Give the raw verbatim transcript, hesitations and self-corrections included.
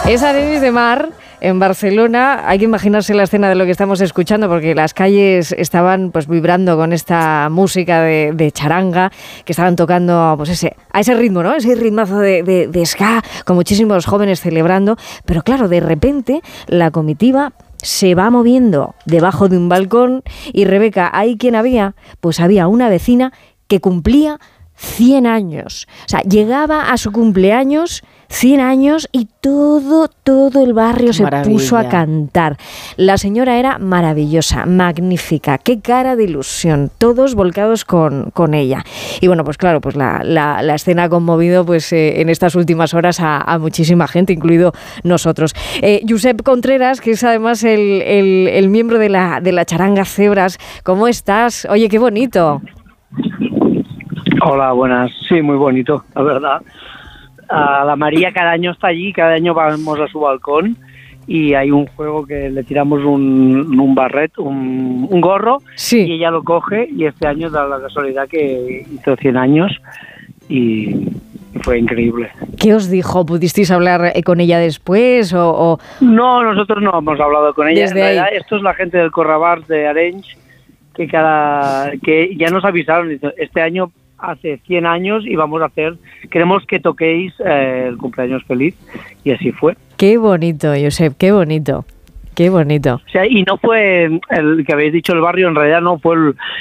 Es Arenys de Mar, en Barcelona. Hay que imaginarse la escena de lo que estamos escuchando, porque las calles estaban pues vibrando con esta música de, de charanga, que estaban tocando pues ese, a ese ritmo, ¿no? Ese ritmazo de, de, de ska, con muchísimos jóvenes celebrando. Pero claro, de repente la comitiva se va moviendo debajo de un balcón y, Rebeca, ¿ahí quién había? Pues había una vecina que cumplía cien años. O sea, llegaba a su cumpleaños, cien años, y todo, todo el barrio se Maravilla. puso a cantar. La señora era maravillosa, magnífica, qué cara de ilusión, todos volcados con, con ella. Y bueno, pues claro, pues la, la, la escena ha conmovido pues eh, en estas últimas horas a, a muchísima gente, incluido nosotros. Eh, Josep Contreras, que es además el, el, el miembro de la, de la charanga Cebras, ¿cómo estás? Oye, qué bonito. Hola, buenas. Sí, muy bonito, la verdad. Uh, la María cada año está allí, cada año vamos a su balcón y hay un juego que le tiramos un, un barret, un, un gorro, sí. Y ella lo coge, y este año da la casualidad que hizo cien años y fue increíble. ¿Qué os dijo? ¿Pudisteis hablar con ella después o...? o... No, nosotros no hemos hablado con ella. Desde en realidad, ahí. Esto es la gente del Corrabar de Arenys, que cada que ya nos avisaron, este año hace cien años y vamos a hacer, queremos que toquéis eh, el cumpleaños feliz, y así fue. Qué bonito, Josep, qué bonito, qué bonito. O sea, y no fue el que habéis dicho el barrio, en realidad no fue el,